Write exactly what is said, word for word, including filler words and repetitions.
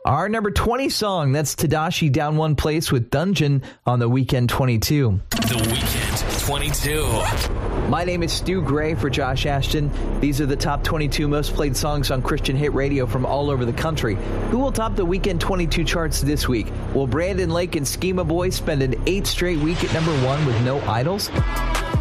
Our number twenty song, that's Tadashi down one place with Dungeon on the Weekend twenty-two. The Weekend twenty-two. My name is Stu Gray for Josh Ashton. These are the top twenty-two most played songs on Christian Hit Radio from all over the country. Who will top the Weekend twenty-two charts this week? Will Brandon Lake and Schema Boy spend an eight straight week at number one with No Idols?